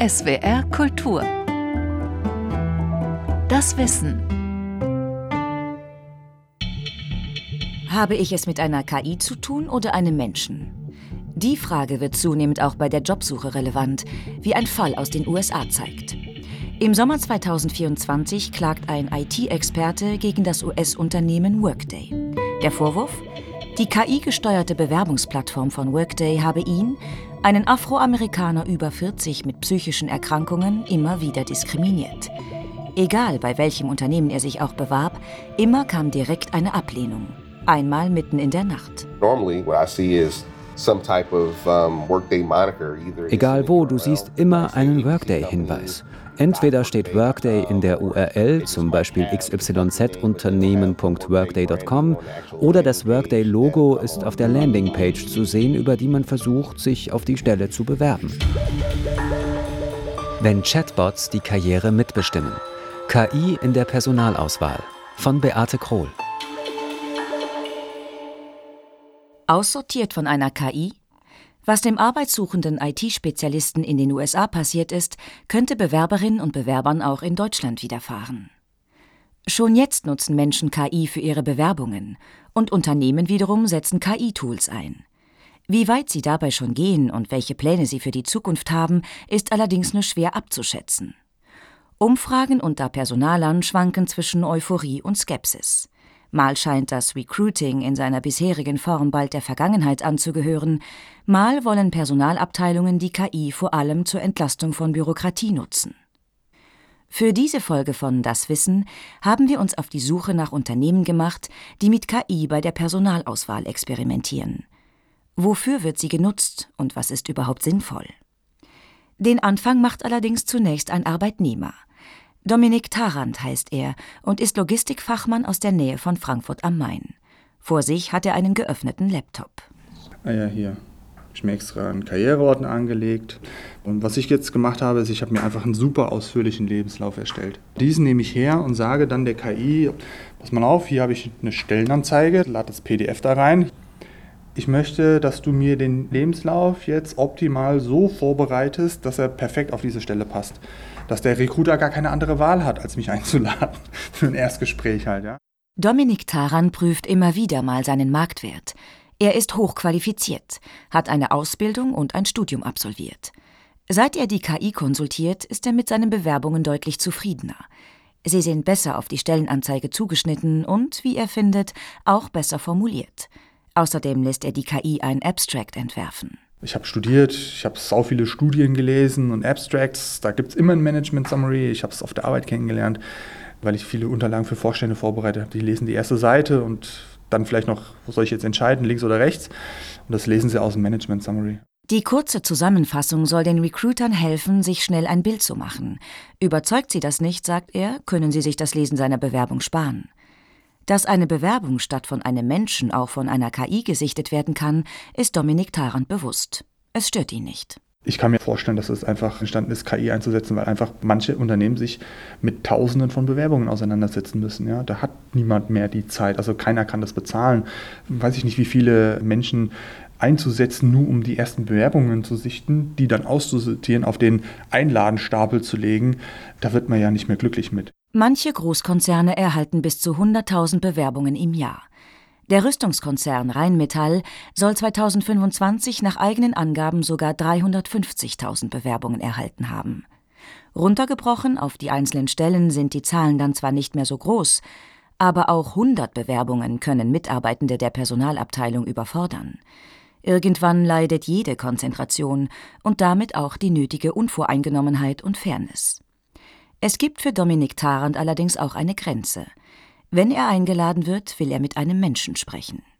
SWR Kultur. Das Wissen. Habe ich es mit einer KI zu tun oder einem Menschen? Die Frage wird zunehmend auch bei der Jobsuche relevant, wie ein Fall aus den USA zeigt. Im Sommer 2024 klagt ein IT-Experte gegen das US-Unternehmen Workday. Der Vorwurf? Die KI-gesteuerte Bewerbungsplattform von Workday habe ihn, einen Afroamerikaner über 40 mit psychischen Erkrankungen, immer wieder diskriminiert. Egal bei welchem Unternehmen er sich auch bewarb, immer kam direkt eine Ablehnung. Einmal mitten in der Nacht. Egal wo, du siehst immer einen Workday-Hinweis. Entweder steht Workday in der URL, zum Beispiel xyzunternehmen.workday.com, oder das Workday-Logo ist auf der Landingpage zu sehen, über die man versucht, sich auf die Stelle zu bewerben. Wenn Chatbots die Karriere mitbestimmen. KI in der Personalauswahl von Beate Krohl. Aussortiert von einer KI? Was dem arbeitssuchenden IT-Spezialisten in den USA passiert ist, könnte Bewerberinnen und Bewerbern auch in Deutschland widerfahren. Schon jetzt nutzen Menschen KI für ihre Bewerbungen und Unternehmen wiederum setzen KI-Tools ein. Wie weit sie dabei schon gehen und welche Pläne sie für die Zukunft haben, ist allerdings nur schwer abzuschätzen. Umfragen unter Personalern schwanken zwischen Euphorie und Skepsis. Mal scheint das Recruiting in seiner bisherigen Form bald der Vergangenheit anzugehören, mal wollen Personalabteilungen die KI vor allem zur Entlastung von Bürokratie nutzen. Für diese Folge von Das Wissen haben wir uns auf die Suche nach Unternehmen gemacht, die mit KI bei der Personalauswahl experimentieren. Wofür wird sie genutzt und was ist überhaupt sinnvoll? Den Anfang macht allerdings zunächst ein Arbeitnehmer. Dominik Tarrant heißt er und ist Logistikfachmann aus der Nähe von Frankfurt am Main. Vor sich hat er einen geöffneten Laptop. Hier habe ich mir extra einen Karriereordner angelegt. Und was ich jetzt gemacht habe, ist, ich habe mir einfach einen super ausführlichen Lebenslauf erstellt. Diesen nehme ich her und sage dann der KI, pass mal auf, hier habe ich eine Stellenanzeige, lade das PDF da rein. Ich möchte, dass du mir den Lebenslauf jetzt optimal so vorbereitest, dass er perfekt auf diese Stelle passt. Dass der Recruiter gar keine andere Wahl hat, als mich einzuladen für ein Erstgespräch halt, ja. Dominik Tarrant prüft immer wieder mal seinen Marktwert. Er ist hochqualifiziert, hat eine Ausbildung und ein Studium absolviert. Seit er die KI konsultiert, ist er mit seinen Bewerbungen deutlich zufriedener. Sie sind besser auf die Stellenanzeige zugeschnitten und, wie er findet, auch besser formuliert. Außerdem lässt er die KI ein Abstract entwerfen. Ich habe studiert, ich habe sau viele Studien gelesen und Abstracts. Da gibt es immer ein Management Summary. Ich habe es auf der Arbeit kennengelernt, weil ich viele Unterlagen für Vorstände vorbereitet habe. Die lesen die erste Seite und dann vielleicht noch, wo soll ich jetzt entscheiden, links oder rechts. Und das lesen sie aus dem Management Summary. Die kurze Zusammenfassung soll den Recruitern helfen, sich schnell ein Bild zu machen. Überzeugt sie das nicht, sagt er, können sie sich das Lesen seiner Bewerbung sparen. Dass eine Bewerbung statt von einem Menschen auch von einer KI gesichtet werden kann, ist Dominik Tarrant bewusst. Es stört ihn nicht. Ich kann mir vorstellen, dass es einfach entstanden ist, KI einzusetzen, weil einfach manche Unternehmen sich mit Tausenden von Bewerbungen auseinandersetzen müssen. Ja? Da hat niemand mehr die Zeit, also keiner kann das bezahlen. Weiß ich nicht, wie viele Menschen einzusetzen, nur um die ersten Bewerbungen zu sichten, die dann auszusortieren, auf den Einladenstapel zu legen. Da wird man ja nicht mehr glücklich mit. Manche Großkonzerne erhalten bis zu 100.000 Bewerbungen im Jahr. Der Rüstungskonzern Rheinmetall soll 2025 nach eigenen Angaben sogar 350.000 Bewerbungen erhalten haben. Runtergebrochen auf die einzelnen Stellen sind die Zahlen dann zwar nicht mehr so groß, aber auch 100 Bewerbungen können Mitarbeitende der Personalabteilung überfordern. Irgendwann leidet jede Konzentration und damit auch die nötige Unvoreingenommenheit und Fairness. Es gibt für Dominik Tarrant allerdings auch eine Grenze. Wenn er eingeladen wird, will er mit einem Menschen sprechen.